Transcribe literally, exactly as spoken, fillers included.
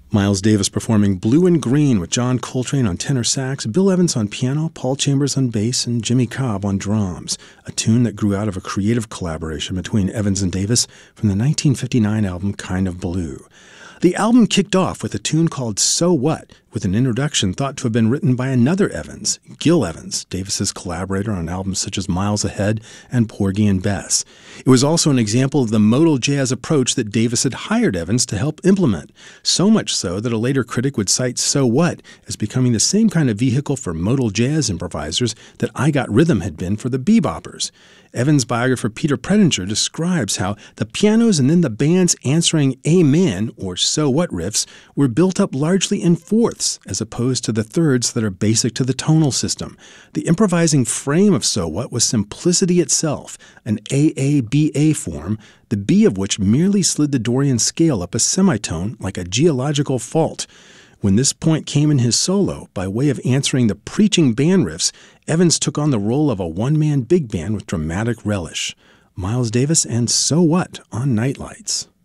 Miles Davis performing Blue and Green with John Coltrane on tenor sax, Bill Evans on piano, Paul Chambers on bass, and Jimmy Cobb on drums, a tune that grew out of a creative collaboration between Evans and Davis from the nineteen fifty-nine album Kind of Blue. The album kicked off with a tune called So What, with an introduction thought to have been written by another Evans, Gil Evans, Davis's collaborator on albums such as Miles Ahead and Porgy and Bess. It was also an example of the modal jazz approach that Davis had hired Evans to help implement, so much so that a later critic would cite So What as becoming the same kind of vehicle for modal jazz improvisers that I Got Rhythm had been for the beboppers. Evans' biographer Peter Predinger describes how the pianos and then the band's answering amen, or so what riffs, were built up largely in fourths, as opposed to the thirds that are basic to the tonal system. The improvising frame of So What was simplicity itself, an A A B A form, the B of which merely slid the Dorian scale up a semitone like a geological fault. When this point came in his solo, by way of answering the preaching band riffs, Evans took on the role of a one-man big band with dramatic relish. Miles Davis and So What on Nightlights.